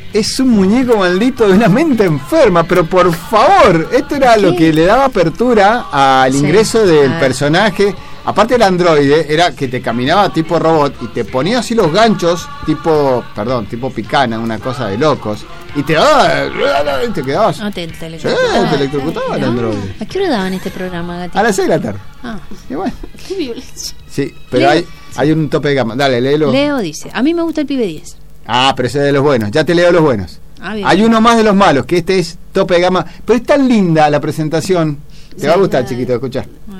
es un muñeco maldito de una mente enferma, pero por favor, esto era lo que le daba apertura al ingreso del personaje. Aparte el androide era que te caminaba tipo robot y te ponía así los ganchos tipo picana, una cosa de locos, y te quedabas. No, te electrocutaba el androide. ¿A qué hora daban este programa, Gatito? A las 6 de la tarde. Y bueno. Qué violencia. Sí, pero hay un tope de gama. Dale, léelo. Leo dice, a mí me gusta el pibe 10. Pero ese es de los buenos. Ya te leo los buenos. Bien. Hay uno más de los malos, que este es tope de gama. Pero es tan linda la presentación. Te va a gustar, chiquito, escuchar.